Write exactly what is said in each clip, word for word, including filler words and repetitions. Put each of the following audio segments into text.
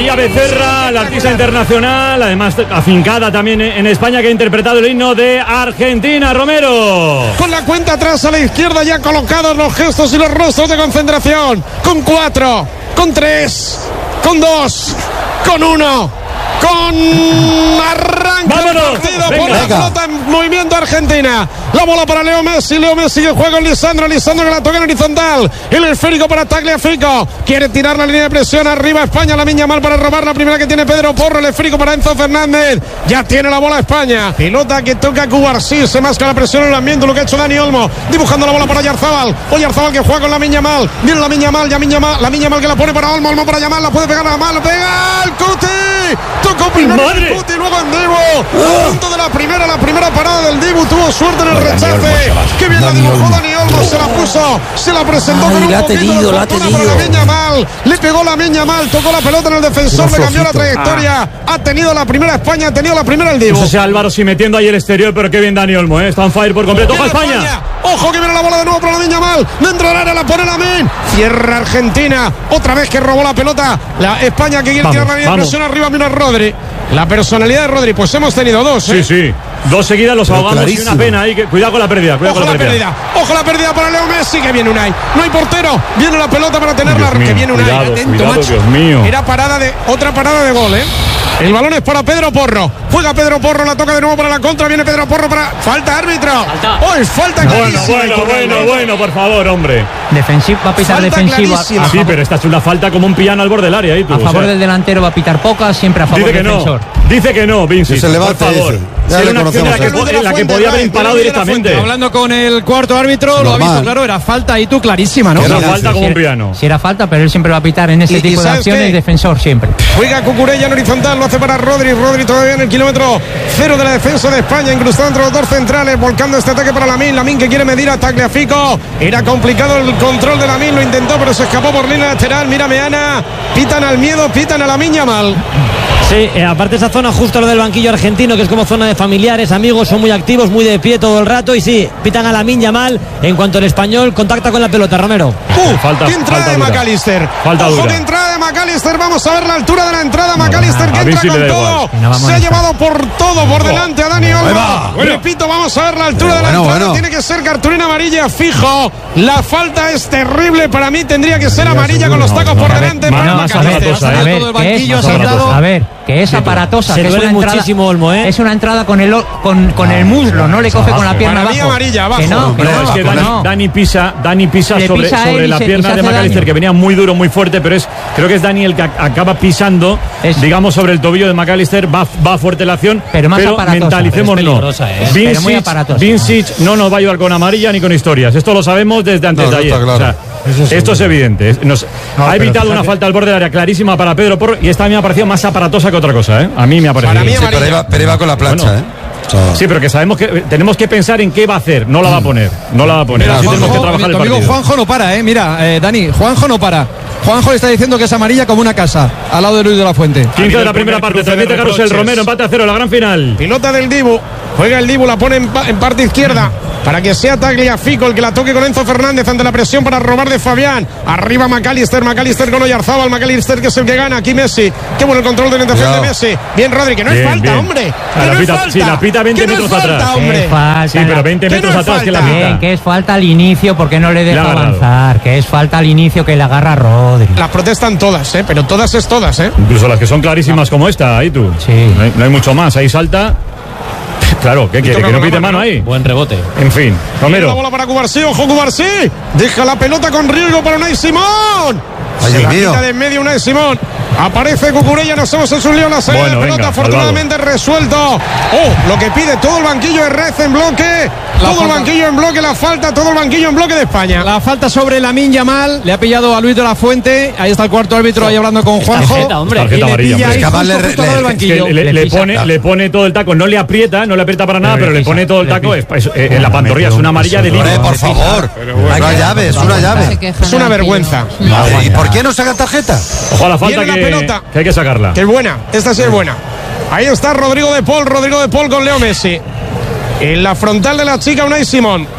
María Becerra, la artista internacional, además afincada también en España, que ha interpretado el himno de Argentina. Romero. Con la cuenta atrás a la izquierda, ya colocados los gestos y los rostros de concentración. Con cuatro, con tres, con dos, con uno, con arranque el partido por la pelota en movimiento Argentina. La bola para Leo Messi, Leo Messi que juega con Lisandro, Lisandro que la toca en horizontal, el esférico para Tagliafico, quiere tirar la línea de presión arriba España, la Miña mal para robar la primera que tiene Pedro Porro, el esférico para Enzo Fernández, ya tiene la bola España, pelota que toca Cubarsí, se masca la presión en el ambiente, lo que ha hecho Dani Olmo, dibujando la bola para Oyarzábal, Oyarzábal que juega con la Miña mal, viene la Miña mal, ya Miña mal, la Miña mal que la pone para Olmo, Olmo para Yamal, la puede pegar a Yamal, lo pega el Cuti, tocó primero el Cuti, luego en Dibu, a punto de la primera, la primera parada del Dibu, tuvo suerte en el rechace, que bien la dibujó Dani Olmo, se la puso, se la presentó con un poquito de fortuna para la Miña mal, le pegó la Miña mal, tocó la pelota en el defensor, le cambió la trayectoria, ha tenido la primera España, ha tenido la primera el Dibu. No sé si Álvaro si metiendo ahí el exterior, pero qué bien Dani Olmo, ¿eh? Está on fire por completo. ¡Ojo España! España! Ojo que viene la bola de nuevo para la Miña mal, dentro del área la pone la Min, cierra Argentina, otra vez que robó la pelota, la España que quiere vamos, tirar la línea de presión arriba, mira Rodri, la personalidad de Rodri, pues hemos tenido dos, ¿eh? Sí, sí. Dos seguidas los pero ahogamos clarísimo. Y una pena ahí. Que, cuidado con la pérdida. Cuidado Ojo con la, la pérdida. pérdida. Ojo la pérdida para Leo Messi. Que viene Unai. No hay portero. Viene la pelota para tenerla. Mío, que viene Unai. cuidado, Atento, cuidado, macho. Dios mío. Era parada de otra parada de gol, ¿eh? El balón es para Pedro Porro. Juega Pedro Porro. La toca de nuevo para la contra. Viene Pedro Porro para. Falta árbitro. Falta. Oh, es falta clarísima. Bueno, bueno, bueno, bueno, por favor, hombre. Defensivo. Va a pitar defensiva. Sí, pero esta es una falta como un piano al borde del área. Ahí tú, a favor o sea. del delantero va a pitar pocas. Siempre a favor Dice del que defensor. No. Dice que no, Vinci. Se por favor. Ya si le era una acción en la que, Fuente, en la que podía haber imparado directamente. Hablando con el cuarto árbitro, lo ha visto claro, era falta y tú clarísima, ¿no? Era sí, falta sí, como sí, un piano. Si era falta, pero él siempre va a pitar en ese y, tipo y de acciones, qué? Defensor siempre. Juega Cucurella en horizontal, lo hace para Rodri, Rodri todavía en el kilómetro cero de la defensa de España, incrustado entre los dos centrales, volcando este ataque para Lamine, Lamine que quiere medir a Tagliafico, era complicado el control de Lamine, lo intentó pero se escapó por línea lateral, mira Meana, pitan al miedo, pitan a Lamine Yamal. Sí, eh, aparte esa zona justo a lo del banquillo argentino, que es como zona de familiares, amigos, son muy activos, muy de pie todo el rato, y sí, pitan a Lamine Yamal. En cuanto el español contacta con la pelota, Romero. Uh, falta, ¿Qué entrada falta de McAllister? Falta Ojo dura. que entrada de McAllister, vamos a ver la altura de la entrada, no, McAllister que entra con todo, no se ha llevado por todo por delante a Dani Olmo. Bueno. Repito, vamos a ver la altura de la bueno, entrada, bueno. Tiene que ser cartulina amarilla fijo, la falta es terrible, para mí tendría que ser amarilla con los tacos no, por no, delante no, para no, McAllister. A ver, a ver, que es aparatosa, se que es una entrada, muchísimo Olmo, ¿eh? Es una entrada con el con, con el muslo, no le coge con la pierna abajo. Amarilla abajo. Que no, que no, no, es que Dani, no. Dani pisa, Dani pisa Le sobre, pisa sobre la se, pierna de McAllister, que venía muy duro, muy fuerte, pero es creo que es Dani el que acaba pisando, es, digamos, sobre el tobillo de McAllister, va, va fuerte la acción, pero, más pero mentalicemos pero no. ¿eh? Vincic, Vincic no nos va a ayudar con amarilla ni con historias, esto lo sabemos desde antes no, de ayer. Claro. O sea, Eso esto es evidente. Nos, no, ha evitado fíjate. una falta al borde del área clarísima para Pedro Porro, y esta a mí me ha parecido más aparatosa que otra cosa, ¿eh? A mí me ha parecido. Para mí sí, pero, iba, pero iba con la plancha, bueno. ¿eh? Sí, pero que sabemos que tenemos que pensar en qué va a hacer. No la va a poner. No la va a poner. Mira, Así Juanjo, tenemos que trabajar mi, el tu amigo partido. Juanjo no para, eh. Mira, eh, Dani, Juanjo no para. Juanjo le está diciendo que es amarilla como una casa, al lado de Luis de la Fuente. quince de la primera parte, transmite Carrusel Romero, empate a cero, la gran final. Pilota del Dibu, juega el Dibu, la pone en, pa en parte izquierda, para que sea Tagliafico el que la toque con Enzo Fernández ante la presión para robar de Fabián. Arriba McAllister, McAllister con Oyarzábal, McAllister que es el que gana, aquí Messi. Qué bueno el control de orientación de Messi. Bien Rodri, que no bien, es falta, bien. hombre. Que la no pita, es falta. Sí, la pita veinte metros no es falta, atrás. hombre. Falta, sí, pero veinte metros no atrás falta? que la pita. Bien, que es falta al inicio porque no le deja Le avanzar, que es falta al inicio que le agarra a Rodri. Las protestan todas, ¿eh? Pero todas es todas, ¿eh? Incluso las que son clarísimas como esta, ahí tú. Sí. No hay, no hay mucho más, ahí salta. Claro, ¿qué quiere? ¿Que no pite mano ahí? Buen rebote. En fin, Romero. La bola para Cubarsí, ojo Cubarsí. Deja la pelota con riesgo para Unai Simón. Ay, Se la mío. quita de en medio Unai Simón. Aparece Cucurella, nos hemos hecho un lío en la salida Bueno, de pelota, venga, afortunadamente salvado. Resuelto. Oh, lo que pide todo el banquillo de Red en bloque. La todo falta. El banquillo en bloque, la falta, todo el banquillo en bloque de España. La falta sobre Lamine Yamal, le ha pillado a Luis de la Fuente. Ahí está el cuarto árbitro ahí hablando con Juanjo. Tarjeta, hombre. Tarjeta y le amarilla, pilla ahí hombre. justo, Le- justo le- al le- banquillo. Le, le, Le le pisa. pone, le pone todo el taco, no le aprieta, no le aprieta para nada, Pero pero le le pisa, pone todo el le taco. pisa. Es, es, eh, en la pantorrilla es una amarilla de Hombre, libro. por favor. Es una llave, es una llave. Es una vergüenza. Madre, ¿y por qué no sacan tarjeta? Ojo a la falta Viene la que, pelota. que hay que sacarla. Que es buena, esta sí es buena. Ahí está Rodrigo de Paul, Rodrigo de Paul con Leo Messi. En la frontal de la chica Unai Simón.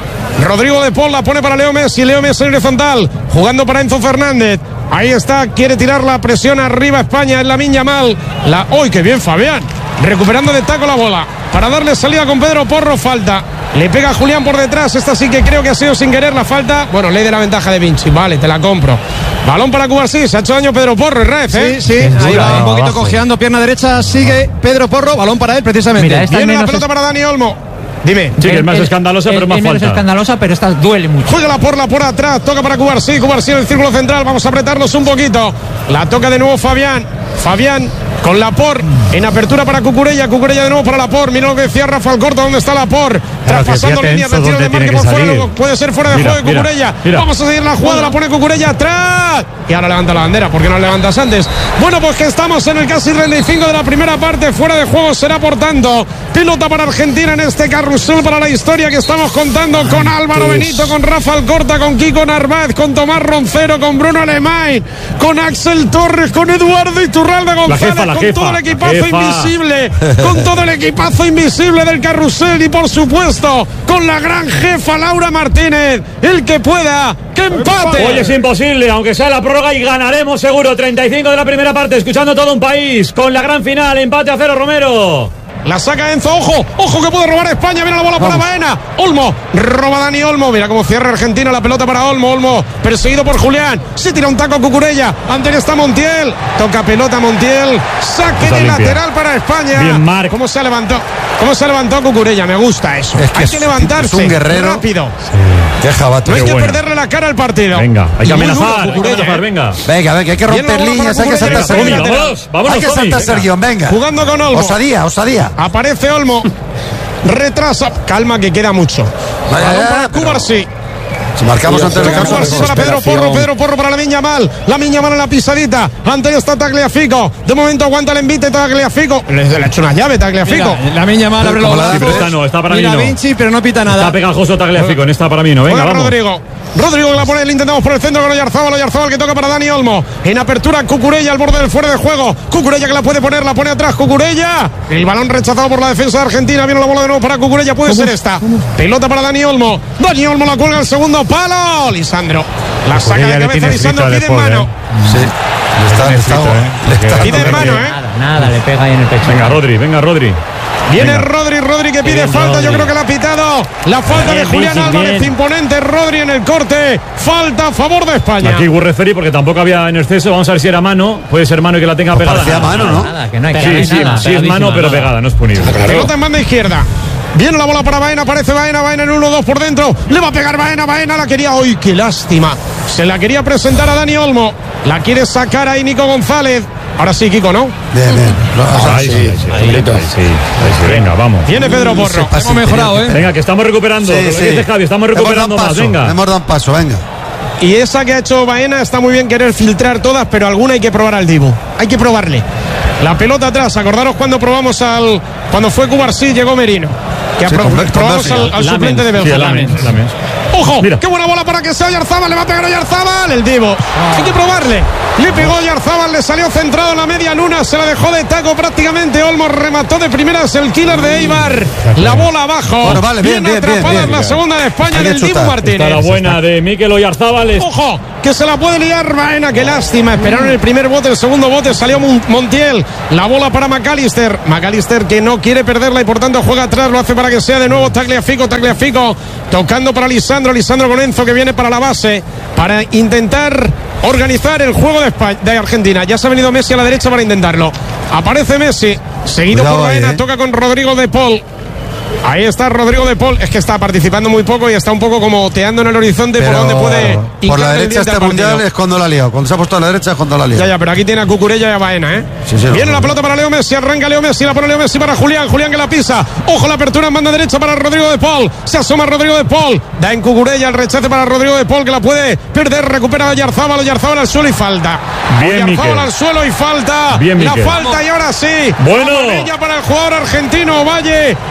Rodrigo de Paul la pone para Leo Messi. Leo Messi en horizontal, jugando para Enzo Fernández. Ahí está, quiere tirar la presión arriba España en Lamine Yamal. La... ¡Uy, qué bien Fabián! Recuperando de taco la bola para darle salida con Pedro Porro. Falta, le pega a Julián por detrás. Esta sí que creo que ha sido sin querer la falta. Bueno, ley de la ventaja de Vinci, vale, te la compro. Balón para Cubarsí, se ha hecho daño Pedro Porro, red, ¿eh? Sí, sí, ahí va un poquito cojeando, pierna derecha, sigue Pedro Porro, balón para él precisamente. Mira, esta Viene la pelota es... para Dani Olmo. Dime. Sí, que es más el, escandalosa, el, pero más el menos falta. escandalosa, pero esta duele mucho. Juega la porla por atrás, toca para Cubarsí, Cubarsí en el círculo central, vamos a apretarnos un poquito. La toca de nuevo Fabián, Fabián con Laporte en apertura para Cucurella, Cucurella de nuevo para Laporte. Mira lo que decía Rafa Alcorta, ¿dónde está Laporte? Traspasando línea, retiro de marque por fuera, luego puede ser fuera de mira, juego de Cucurella. Mira, mira. Vamos a seguir la jugada, la pone Cucurella atrás. Y ahora levanta la bandera, ¿por qué no la levantas antes? Bueno, pues que estamos en el casi treinta y cinco de la primera parte, fuera de juego será por tanto. Pilota para Argentina en este carrusel para la historia que estamos contando con Álvaro Benito, con Rafa Alcorta, con Kiko Narváez, con Tomás Roncero, con Bruno Alemán, con Axel Torres, con Eduardo Iturralde González, jefa, la con jefa, todo el equipazo jefa. invisible, con todo el equipazo invisible del carrusel y por supuesto con la gran jefa Laura Martínez, el que pueda, que empate. Hoy es imposible, aunque sea la prórroga, y ganaremos seguro. treinta y cinco de la primera parte, escuchando todo un país, con la gran final, empate a cero, Romero. La saca Enzo, ojo, ojo que puede robar España, viene la bola para Baena, Olmo, roba Dani Olmo, mira cómo cierra Argentina, la pelota para Olmo, Olmo, perseguido por Julián, se tira un taco a Cucurella, ante está Montiel, toca pelota Montiel, saque Está de limpia. lateral para España. Bien, Marc. ¿Cómo se levantó? ¿Cómo se levantó Cucurella? Me gusta eso, Es que hay es- que levantarse, es un guerrero. rápido, Qué jabato. no hay Qué que bueno. perderle la cara al partido. Venga, hay que Y muy duro, amenazar, hay que Cucurella, amenazar, ¿eh? venga. Venga, venga, hay que romper Viene la bola líneas, para hay que Cucurella, saltarse venga, el guión. vámonos, vámonos, Hay que Tommy, saltarse el venga. guión, venga. Jugando con Olmo. Osadía, osadía. Aparece Olmo. Retrasa. Calma que queda mucho. Vaya, Balón ya, para pero- Cubarsí. Si marcamos antes de Toca campo, Cubarsí para Pedro Porro. Pedro Porro para Lamine Yamal. Lamine Yamal en la pisadita. Antes está Tagliafico. De momento aguanta el envite Tagliafico. Le, le ha hecho una llave Tagliafico. Mira, la Miña Mal abre los Como la- Sí, pero brazos. esta no, está para mí Mira no. Vinci, pero no pita nada. Está pegajoso Tagliafico, en esta para mí no. Venga, Juega vamos. Rodrigo. Rodrigo que la pone, le intentamos por el centro con Oyarzábal. Oyarzábal que toca para Dani Olmo. En apertura Cucurella al borde del fuera de juego. Cucurella que la puede poner, la pone atrás. Cucurella. El balón rechazado por la defensa de Argentina. Viene la bola de nuevo para Cucurella. Puede ser esta. Pelota para Dani Olmo. Dani Olmo la cuelga al segundo palo. Lisandro. La saca de cabeza Lisandro. Pide en mano. Sí. Le está, le está, le está Pide en dando mano, ¿eh? Nada, nada, le pega ahí en el pecho. Venga, Rodri, venga, Rodri. Viene Venga. Rodri, Rodri que pide bien, falta, yo Rodri. creo que la ha pitado. La falta Bien, de Julián Vinci, Álvarez, bien. imponente. Rodri en el corte. Falta a favor de España. Aquí Gur referee porque tampoco había en exceso. Vamos a ver si era mano. Puede ser mano y que la tenga pegada. parecía mano, ¿no? Nada, que no hay Sí, que sí, nada, sí es mano, pero pegadísima, pegada, no es punible. Pelota en banda izquierda. Viene la bola para Baena, aparece Baena, Baena en uno dos por dentro. Le va a pegar Baena, Baena la quería hoy, qué lástima. Se la quería presentar a Dani Olmo. La quiere sacar ahí Nico González. Ahora sí, Kiko, ¿no? Bien, bien. No, o sea, Ahí sí, ahí sí, ahí sí, ahí sí, ahí sí. Venga, vamos. Viene Pedro Porro. pasa. Hemos mejorado, ¿eh? Venga, que estamos recuperando. Sí, Lo que sí. dice Javi, estamos recuperando Hemos dado más. un paso, Venga. Hemos dado un paso, venga. Y esa que ha hecho Baena está muy bien querer filtrar todas, pero alguna hay que probar al Dibu. Hay que probarle. La pelota atrás, acordaros cuando probamos al. Cuando fue Cubarsí, llegó Merino. Que Sí, apro- con- con probamos Bélgica. al, al suplente de Sí, Bélgica. Lamens, Lamens. ¡Ojo! Mira. ¡Qué buena bola para que sea Oyarzábal! ¡Le va a pegar Oyarzábal! El Divo. Hay que probarle. Le pegó Oyarzábal, le salió centrado en la media luna, se la dejó de taco prácticamente. Olmo remató de primeras el killer de Eibar. La bola abajo. Bueno, vale, bien, bien, atrapada bien, en la bien. segunda de España Hay que del Dibu chutar. Martínez. Está la buena de Mikel Oyarzábal. es- ¡Ojo! Que se la puede liar Baena, qué lástima. Esperaron el primer bote, el segundo bote salió Mon- Montiel. La bola para McAllister. McAllister que no quiere perderla y por tanto juega atrás. Lo hace para que sea de nuevo Tagliafico. Tagliafico tocando para Lisandro. Lisandro con Enzo que viene para la base. Para intentar organizar el juego de, España, de Argentina. Ya se ha venido Messi a la derecha para intentarlo. Aparece Messi. Seguido Cuidado por ahí, Baena. eh. Toca con Rodrigo de Paul. Ahí está Rodrigo de Paul. Es que está participando muy poco y está un poco como oteando en el horizonte por Pero donde puede. por hincarle la el derecha diente este al partido. mundial es cuando la ha liado. Cuando se ha puesto a la derecha es cuando la ha liado. Ya, ya, pero aquí tiene a Cucurella y a Baena, ¿eh? Sí, sí, Viene no, la no. pelota para Leo Messi, arranca Leo Messi, la pone Leo Messi para Julián, Julián que la pisa. Ojo la apertura en banda derecha para Rodrigo de Paul. Se asoma Rodrigo de Paul. Da en Cucurella el rechace para Rodrigo de Paul que la puede perder. Recupera a Oyarzábal, Oyarzábal al suelo y falta. Bien, Oyarzábal Miquel. al suelo y falta. Bien, la Miquel. falta y ahora sí. Bueno. Amarilla para el jugador argentino, Valle. Amarilla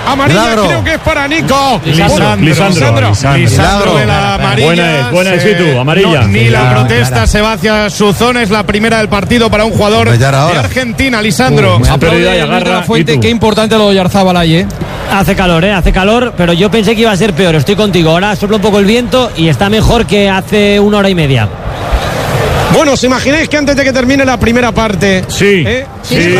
Milagro. Creo que es para Nico. Lisandro. Lisandro. Lisandro. Lisandro de la amarilla. Buena es, buena es, Se- sí tú, amarilla. no, ni la Clara, protesta clara. se va hacia su zona. Es la primera del partido para un jugador Hombre, ya era de hora. Argentina, Lisandro. Esa Aplaude pérdida y Luis de agarra, la Fuente, y tú. qué importante lo de Oyarzabal ahí, ¿eh? Hace calor, ¿eh? Hace calor, pero yo pensé que iba a ser peor. Estoy contigo. Ahora sopla un poco el viento y está mejor que hace una hora y media. Bueno, ¿os imagináis que antes de que termine la primera parte? Sí. ¿eh? Sí, Sí,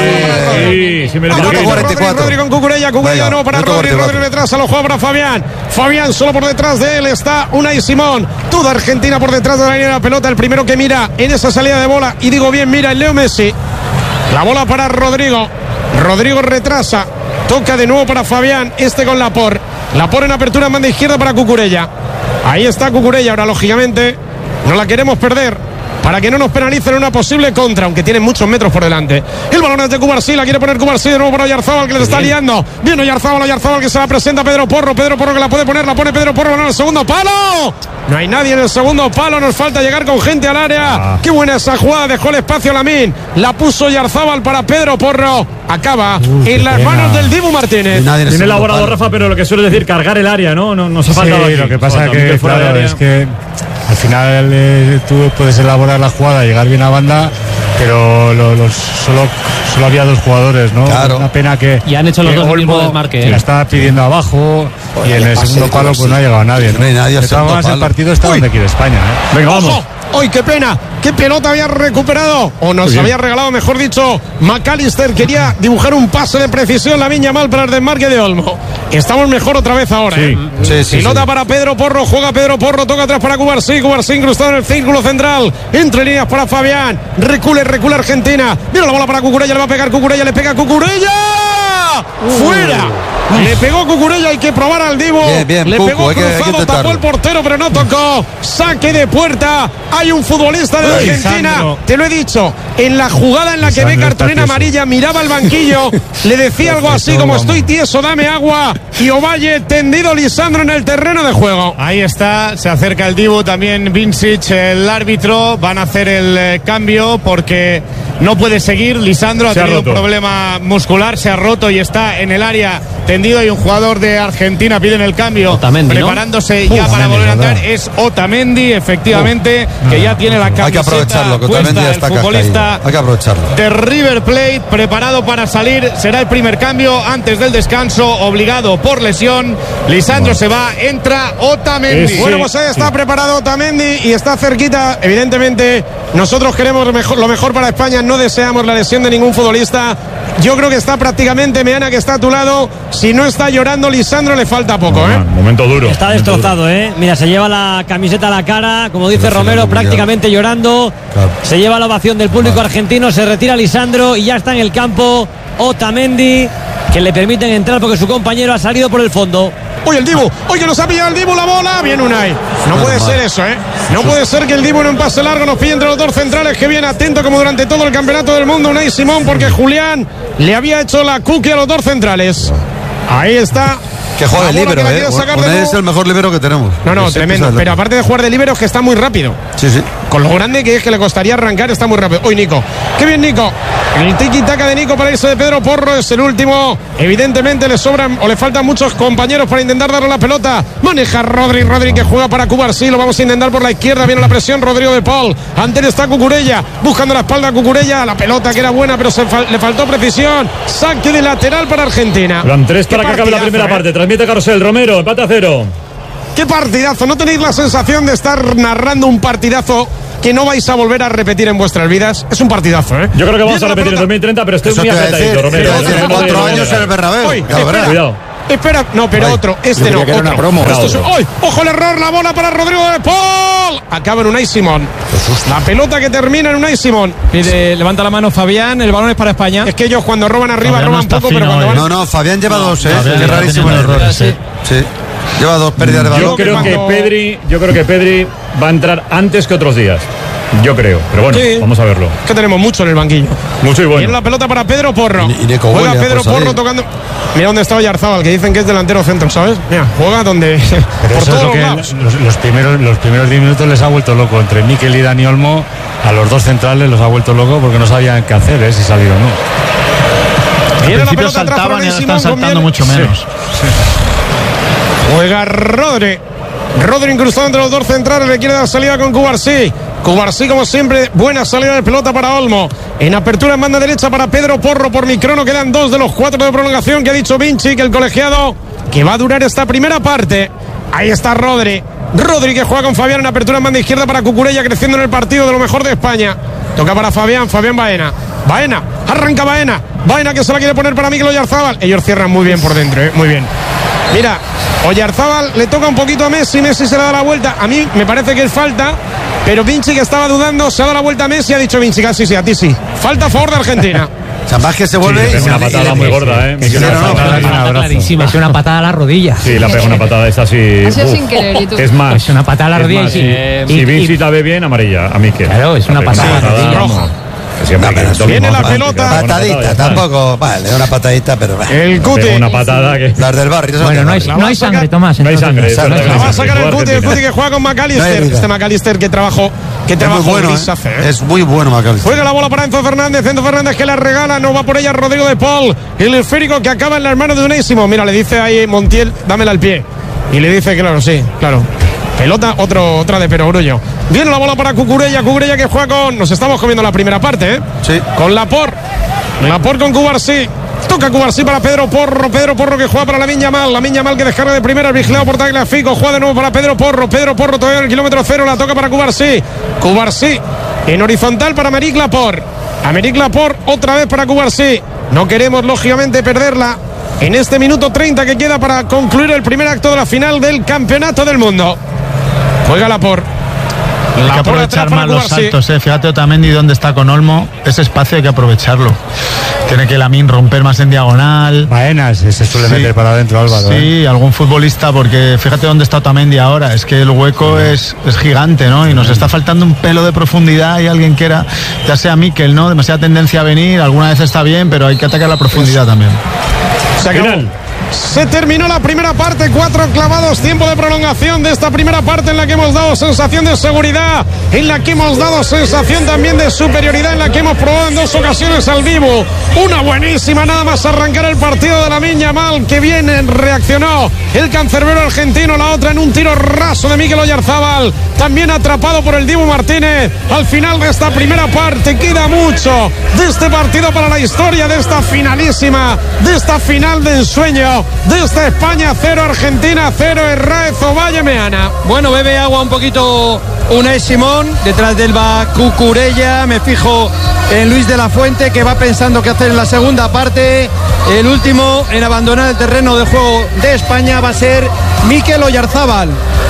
sí, sí, me lo Vamos, imagino. Rodri, Rodri, Rodri con Cucurella, Cucurella Venga, no para minuto Rodri, cuarenta y Rodri cuatro. detrás, a lo juega para Fabián. Fabián solo por detrás de él está Unai Simón. Toda Argentina por detrás de la línea de la pelota. El primero que mira en esa salida de bola, y digo bien, mira el Leo Messi. La bola para Rodrigo. Rodrigo retrasa. Toca de nuevo para Fabián. Este con Laporte. Laporte en apertura en banda izquierda para Cucurella. Ahí está Cucurella. Ahora, lógicamente, no la queremos perder para que no nos penalicen una posible contra, aunque tienen muchos metros por delante. El balón es de Cubarsí, la quiere poner Cubarsí de nuevo para Oyarzabal, que le está liando. Viene Oyarzabal, Oyarzabal que se la presenta a Pedro Porro. Pedro Porro que la puede poner, la pone Pedro Porro, balón al segundo palo. No hay nadie en el segundo palo, nos falta llegar con gente al área. Ah. Qué buena esa jugada, dejó el espacio a Lamín. La puso Oyarzabal para Pedro Porro. Acaba en las manos del Dibu Martínez. Y nadie en el Tiene segundo elaborado, palo. Rafa, pero lo que suele decir, cargar el área, ¿no? No nos ha Sí, faltado aquí. lo que pasa Falta, que, Miquel fuera de claro, área. es que al final eh, tú puedes elaborar la jugada, llegar bien a banda, pero lo- los, solo, solo había dos jugadores, ¿no? Claro. Una pena que. Y han hecho los que dos el Olmo mismo desmarque, ¿eh? La estaba pidiendo abajo y en el pase segundo de palo pues no ha llegado nadie. No hay nadie al De todas segundo formas, el palo. partido está Uy. donde quiere España. ¿eh? Venga, vamos. ¡Ojo! ¡Ay, qué pena! ¡Qué pelota había recuperado! O nos Muy bien. había regalado, mejor dicho, McAllister. Quería dibujar un pase de precisión, la viña mal para el desmarque de Olmo. Estamos mejor otra vez ahora, Sí. ¿eh? Sí, sí, Pelota sí. para Pedro Porro, juega Pedro Porro, toca atrás para Cubarsí, Cubarsí incrustado en el círculo central, entre líneas para Fabián, recule, recule Argentina, mira la bola para Cucurella, le va a pegar Cucurella, le pega Cucurella, fuera, le pegó Cucurella, hay que probar al Divo, Bien, bien, le Cucu, pegó hay que- hay que cruzado, intentarlo. tapó el portero pero no tocó, saque de puerta, hay un futbolista de Ay, Argentina, Lisandro. te lo he dicho, en la jugada en la que ve Lisandro cartulina está tieso. amarilla, miraba al banquillo, le decía algo así como estoy tieso, dame agua, y Ovalle tendido Lisandro en el terreno de juego. Ahí está, se acerca el Dibu, también Vincic, el árbitro. Van a hacer el eh, cambio porque no puede seguir. Lisandro ha Se ha tenido un roto. problema muscular, se ha roto y está en el área tendido. Y un jugador de Argentina pide en el cambio, Otamendi, ¿no? preparándose ya para Otamendi, volver a entrar. ¿verdad? Es Otamendi, efectivamente, que ya tiene la camiseta Hay que aprovecharlo, que puesta, también ya el está futbolista cascaído. Hay que aprovecharlo. de River Plate, preparado para salir. Será el primer cambio antes del descanso, obligado por lesión. Lisandro se va, entra Otamendi. Es- Bueno, Sí, pues ahí está sí. preparado Otamendi y está cerquita. Evidentemente, nosotros queremos lo mejor, lo mejor para España, no deseamos la lesión de ningún futbolista. Yo creo que está prácticamente Meana, que está a tu lado. Si no está llorando Lisandro, le falta poco, ¿eh? Ah, momento duro. Está momento destrozado, ¿eh? Mira, se lleva la camiseta a la cara, como dice Pero si Romero, no, no, prácticamente llorando. Claro. Se lleva la ovación del público argentino, se retira Lisandro y ya está en el campo Otamendi, que le permiten entrar porque su compañero ha salido por el fondo. Oye, el Dibu, oye, nos ha pillado el Dibu la bola. Bien, Unai. No puede ser eso, ¿eh? No puede ser que el Dibu en un pase largo nos pille entre los dos centrales, que viene atento como durante todo el campeonato del mundo Unai Simón, porque Julián le había hecho la cookie a los dos centrales. Ahí está. Que juega de La bola líbero, que la ¿eh? quiere sacar de Unai nuevo. es el mejor líbero que tenemos. No, no, Sí, tremendo. sí, sí. Pero aparte de jugar de líbero, es que está muy rápido. Sí, sí. Con lo grande que es que le costaría arrancar, está muy rápido. Hoy Nico. Qué bien, Nico. El tiki-taka de Nico para irse de Pedro Porro es el último. Evidentemente le sobran o le faltan muchos compañeros para intentar darle la pelota. Maneja Rodri, Rodri que juega para Cubarsí. Lo vamos a intentar por la izquierda. Viene la presión. Rodrigo de Paul. Antes está Cucurella. Buscando la espalda a Cucurella. La pelota que era buena, pero se fal- le faltó precisión. Saque de lateral para Argentina. Plan tres Qué para que acabe la partidazo, primera ¿eh? parte. Transmite Carrusel, Romero, empate a cero. Qué partidazo. ¿No tenéis la sensación de estar narrando un partidazo que no vais a volver a repetir en vuestras vidas? Es un partidazo, ¿eh? Yo creo que vamos Viene a la repetir en pelota. dos mil treinta, pero estoy Eso muy te iba a apretadito, decir, Romero. te iba a decir, No en te cuatro digo años nada. en el Bernabéu. Oye, Ya lo espera. verás. Cuidado. Espera, no, pero Ay, otro, este yo no, creía que era otro. una promo. Esto es- Bravo. ¡Ay! ¡Ojo el error! La bola para Rodrigo de Paul. Acaba en Unai Simón. La pelota que termina en Unai Simón. Pide- levanta la mano Fabián, el balón es para España. Es que ellos cuando roban arriba Fabián no roban está poco, pero fino cuando hoy. van... No, no, Fabián lleva dos, ¿eh? Fabián Qué está rarísimo el teniendo error. errores, sí. Sí. Lleva dos pérdidas de Yo balón. creo que cuando- Pedri, yo creo que Pedri va a entrar antes que otros días. Yo creo, pero bueno, Sí. vamos a verlo. Es que tenemos mucho en el banquillo. Mucho y Viene bueno. la pelota para Pedro Porro. Y- y Nico Juega Williams Pedro por salir. Porro tocando. Mira dónde está Oyarzábal, que dicen que es delantero centro, ¿sabes? Mira, juega donde. Pero por eso es todos lo los que lados. los, los primeros los primeros diez minutos les ha vuelto loco. Entre Mikel y Dani Olmo, a los dos centrales los ha vuelto loco porque no sabían qué hacer, ¿eh? Si salir o no. Al Viene la principio pelota atrás para saltaban y Unai ahora Simón, están saltando conviene. mucho menos. Juega Rodri. Rodri incrustado entre los dos centrales, le quiere dar salida con Cubarsí. Cubarsí, como siempre, buena salida de pelota para Olmo. En apertura en banda derecha para Pedro Porro. Por microno quedan dos de los cuatro de prolongación que ha dicho Vinci, que el colegiado, que va a durar esta primera parte. Ahí está Rodri. Rodri que juega con Fabián en apertura en banda izquierda para Cucurella, creciendo en el partido de lo mejor de España. Toca para Fabián, Fabián Baena. Baena, arranca Baena. Baena que se la quiere poner para Mikel Oyarzábal. Ellos cierran muy bien por dentro, ¿eh? Muy bien. Mira, Oyarzábal le toca un poquito a Messi, Messi se le da la vuelta. A mí me parece que es falta, pero Vinci, que estaba dudando, se ha dado la vuelta a Messi, ha dicho Vinci, casi sí, a ti sí. Falta a favor de Argentina. O sea, más que se vuelve sí, y es una patada muy gorda, ¿eh? Es una patada clarísima, es una patada a la rodilla. Sí, la pega una patada esta así. Ha sido sin querer, ¿y tú? Es más. Es una patada a la rodilla. Más, y, si y, si y, Vinci la ve bien, amarilla. A mí que. Claro, es una patada a la rodilla. Roja. Siempre No, que viene la patada, pelota. una Patadita, patada, tampoco. Vale, una patadita, pero. El Cuti. Una patada que. Las del barrio. esas Bueno, del no hay, barrio. no hay sangre, Tomás. No hay sangre. entonces. eso es La verdad, La no va hay a sacar sangre. el Cuti, el Cuti que juega con No hay McAllister. duda. Este McAllister que trabajó, que Es trabajó muy bueno, Luis ¿eh? hace, ¿eh? Es muy bueno, Macalester. Juega la bola para Enzo Fernández. Enzo Fernández que la regala. No va por ella Rodrigo de Paul. El esférico que acaba en las manos de Unésimo. Mira, le dice ahí Montiel, dámela al pie. Y le dice, claro, sí, claro. Pelota, otro, otra de Perogrullo. Viene la bola para Cucurella. Cucurella que juega con. Nos estamos comiendo la primera parte, ¿eh? Sí. Con Laporte. Laporte con Cubarsí. Toca Cubarsí para Pedro Porro. Pedro Porro que juega para Lamine Yamal. Lamine Yamal que descarga de primera. Vigilado por Tagliafico. Juega de nuevo para Pedro Porro. Pedro Porro todavía en el kilómetro cero. La toca para Cubarsí. Cubarsí en horizontal para Aymeric Laporte. Aymeric Laporte otra vez para Cubarsí. No queremos, lógicamente, perderla en este minuto treinta que queda para concluir el primer acto de la final del Campeonato del Mundo. Juega Laporte. Hay que aprovechar más los saltos, ¿eh? Fíjate Otamendi dónde está con Olmo. Ese espacio hay que aprovecharlo. Tiene que Lamine romper más en diagonal. Baena se suele Sí. meter para adentro, Álvaro. Sí, ¿eh? algún futbolista, porque fíjate dónde está Otamendi ahora. Es que el hueco Sí. es, es gigante, ¿no? Y nos está faltando un pelo de profundidad. Y alguien que era, ya sea Mikel, ¿no? Demasiada tendencia a venir. Alguna vez está bien, pero hay que atacar la profundidad también. Se acabó. Se terminó la primera parte, cuatro clavados, tiempo de prolongación de esta primera parte en la que hemos dado sensación de seguridad, en la que hemos dado sensación también de superioridad, en la que hemos probado en dos ocasiones al vivo. Una buenísima, nada más arrancar el partido de Lamine Yamal, que bien reaccionó el cancerbero argentino, la otra en un tiro raso de Mikel Oyarzábal, también atrapado por el Dibu Martínez. Al final de esta primera parte queda mucho de este partido para la historia, de esta finalísima, de esta final de ensueño, de esta España cero, Argentina cero, Herráez Ovalle Meana. Bueno, bebe agua un poquito Unai Simón, detrás del va Cucurella, me fijo en Luis de la Fuente, que va pensando qué hacer en la segunda parte. El último en abandonar el terreno de juego de España va a ser Mikel Oyarzábal.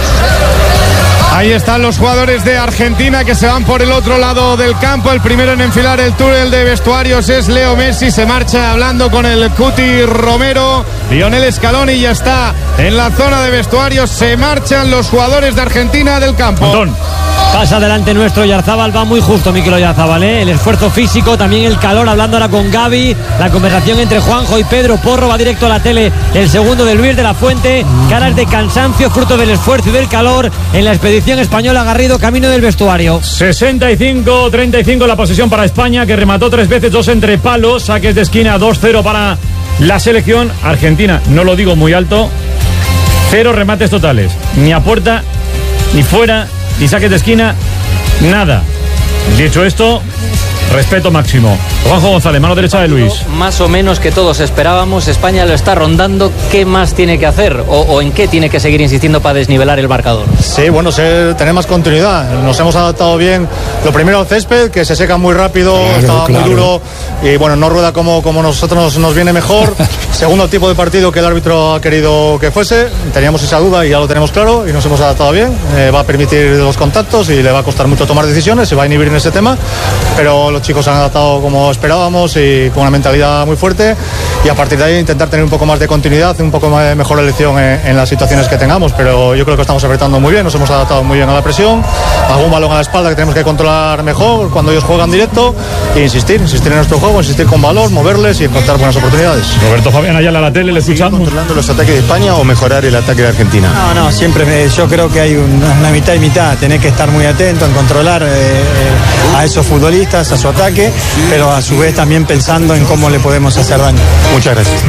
Ahí están los jugadores de Argentina que se van por el otro lado del campo. El primero en enfilar el túnel de vestuarios es Leo Messi. Se marcha hablando con el Cuti Romero. Lionel Scaloni ya está en la zona de vestuarios. Se marchan los jugadores de Argentina del campo. Montón. Pasa adelante nuestro Oyarzábal, va muy justo Mikel Oyarzábal, ¿eh? El esfuerzo físico, también el calor, hablando ahora con Gaby, la conversación entre Juanjo y Pedro Porro, va directo a la tele el segundo de Luis de la Fuente, caras de cansancio, fruto del esfuerzo y del calor en la expedición española. Garrido, camino del vestuario. sesenta y cinco treinta y cinco la posesión para España, que remató tres veces, dos entre palos, saques de esquina, dos cero para la selección argentina. No lo digo muy alto, cero remates totales, ni a puerta, ni fuera, ni saques de esquina, nada. Dicho esto, respeto máximo. Juanjo González, mano derecha de Luis. Más o menos que todos esperábamos. España lo está rondando. ¿Qué más tiene que hacer? ¿O, o en qué tiene que seguir insistiendo para desnivelar el marcador? Sí, bueno, se, tener más continuidad. Nos hemos adaptado bien. Lo primero al césped, que se seca muy rápido, claro, estaba claro. muy duro y bueno, no rueda como, como nosotros nos, nos viene mejor. Segundo tipo de partido que el árbitro ha querido que fuese. Teníamos esa duda y ya lo tenemos claro y nos hemos adaptado bien. Eh, va a permitir los contactos y le va a costar mucho tomar decisiones, se va a inhibir en ese tema, pero los chicos han adaptado como esperábamos y con una mentalidad muy fuerte, y a partir de ahí intentar tener un poco más de continuidad, un poco más de mejor elección en, en las situaciones que tengamos, pero yo creo que estamos apretando muy bien, nos hemos adaptado muy bien a la presión, algún balón a la espalda que tenemos que controlar mejor cuando ellos juegan directo e insistir, insistir en nuestro juego, insistir con valor, moverles y encontrar buenas oportunidades. Roberto Fabián Ayala a la tele, le escuchamos. ¿Controlando los ataques de España o mejorar el ataque de Argentina? No, no, siempre me, yo creo que hay una, una mitad y mitad, tenés que estar muy atento en controlar eh, a esos futbolistas, a su ataque, pero a su vez también pensando en cómo le podemos hacer daño. Muchas gracias.